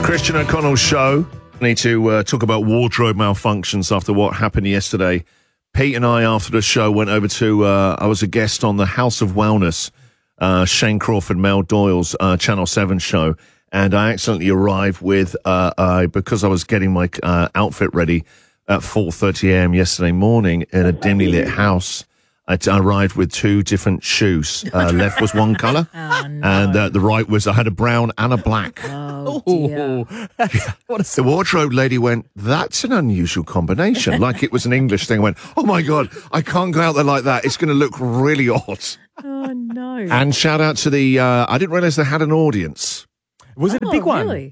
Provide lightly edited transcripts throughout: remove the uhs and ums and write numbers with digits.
Christian O'Connell Show. I need to talk about wardrobe malfunctions after what happened yesterday. Pete and I, after the show, went over to, I was a guest on the House of Wellness, Shane Crawford, Mel Doyle's Channel 7 show, and I accidentally arrived with, because I was getting my outfit ready at 4:30 a.m. yesterday morning in a dimly lit house. I arrived with two different shoes. Left was one colour, and the right was, I had a brown and a black. Oh, dear. The wardrobe lady went, that's an unusual combination. Like it was an English thing. I went, oh my God, I can't go out there like that. It's going to look really odd. Oh, no. And shout out to the, I didn't realise they had an audience. Was it a big one? Really?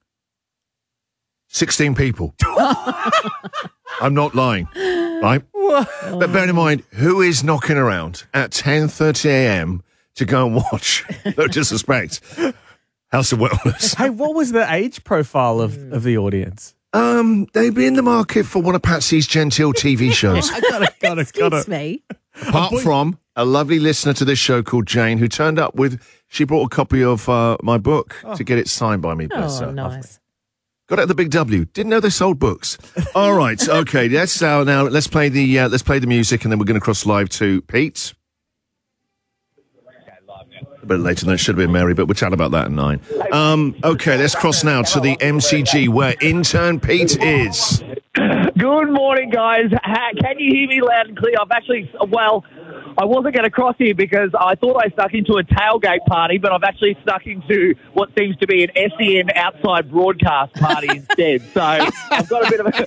16 people. I'm not lying, right? But bear in mind, who is knocking around at 10:30 a.m. to go and watch, no disrespect, House of Wellness? Hey, what was the age profile of the audience? They'd be in the market for one of Patsy's genteel TV shows. Got it. Excuse me. Apart from a lovely listener to this show called Jane, who turned up with, she brought a copy of my book to get it signed by me. Bless Oh, her. nice. Got it at the Big W. Didn't know they sold books. All right, okay. Now let's play the music, and then we're going to cross live to Pete. A bit later than it should have been, Mary, but we'll chat about that at 9. Okay, let's cross now to the MCG, where intern Pete is. Good morning, guys. Can you hear me loud and clear? I wasn't going to cross here because I thought I stuck into a tailgate party, but I've actually stuck into what seems to be an SEN outside broadcast party instead. So I've got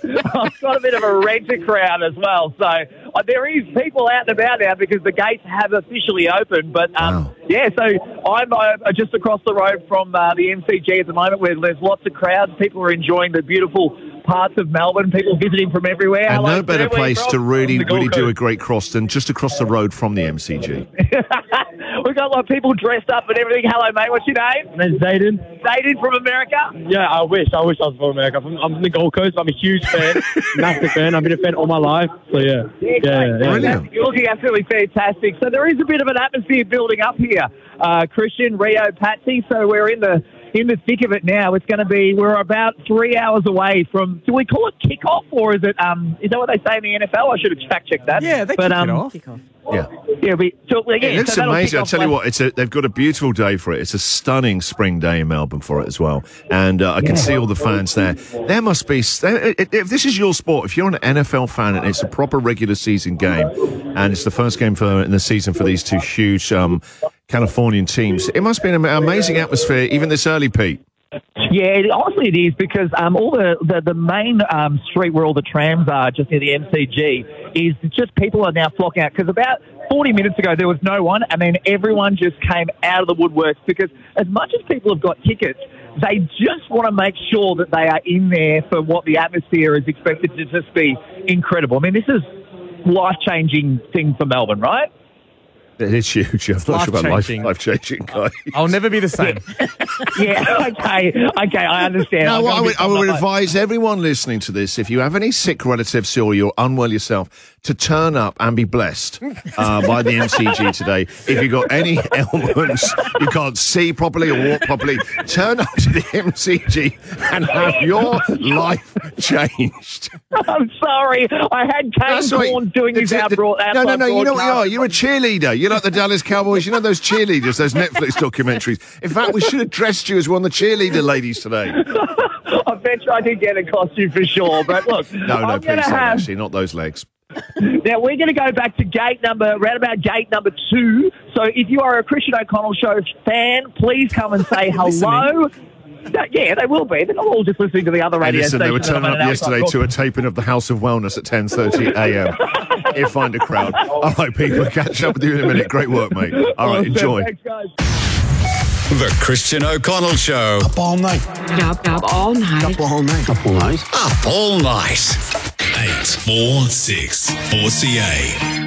a bit of a renter crowd as well. So there is people out and about now because the gates have officially opened. But yeah, so I'm just across the road from the MCG at the moment, where there's lots of crowds. People are enjoying the beautiful parts of Melbourne, people visiting from everywhere. And no better place to really do a great cross than just across the road from the MCG. We've got a lot of people dressed up and everything. Hello, mate. What's your name? My name's Zayden. Zayden from America? Yeah, I wish I was from America. I'm from the Gold Coast. I'm a huge fan, massive fan. I've been a fan all my life. So, yeah. Brilliant. You're looking absolutely fantastic. So there is a bit of an atmosphere building up here. Christian, Rio, Patsy. So we're in the thick of it now. We're about 3 hours away from, do we call it kickoff, or is that what they say in the NFL? I should have fact-checked that. Yeah, they kick it off. Yeah. It looks amazing. I'll tell you what, they've got a beautiful day for it. It's a stunning spring day in Melbourne for it as well. And I can see all the fans there. There must be, if this is your sport, if you're an NFL fan and it's a proper regular season game, and it's the first game in the season for these two huge Californian teams, it must be an amazing atmosphere even this early, Pete. Yeah, honestly it is, because all the main street where all the trams are just near the MCG is just people are now flocking out, because about 40 minutes ago there was no one, and then everyone just came out of the woodworks, because as much as people have got tickets, they just want to make sure that they are in there for what the atmosphere is expected to just be incredible. I mean, this is life-changing thing for Melbourne, right? It is huge. I'm not sure about life-changing, guys. I'll never be the same. Yeah, okay, I understand. No, I would advise everyone listening to this, if you have any sick relatives or you're unwell yourself, to turn up and be blessed by the MCG today. If you've got any ailments, you can't see properly or walk properly, turn up to the MCG and have your life changed. I'm sorry. I had Kane Corn doing his outbroad. No, you know what you are? You're a cheerleader. You're like the Dallas Cowboys. You know those cheerleaders, those Netflix documentaries. In fact, we should have dressed you as one of the cheerleader ladies today. I bet you I did get a costume for sure. But look, no, please don't, actually, not those legs. Now, we're going to go back to round about gate number 2. So if you are a Christian O'Connell Show fan, please come and say hello. Yeah, they will be. They're not all just listening to the other radio station. They were turning up yesterday to a taping of the House of Wellness at 10:30 a.m. You'll find a crowd. All right, people, catch up with you in a minute. Great work, mate. All right, enjoy. Thanks, guys. The Christian O'Connell Show. Up all night. Up all night. Up all night. Up all night. Up all night. 846 4CA.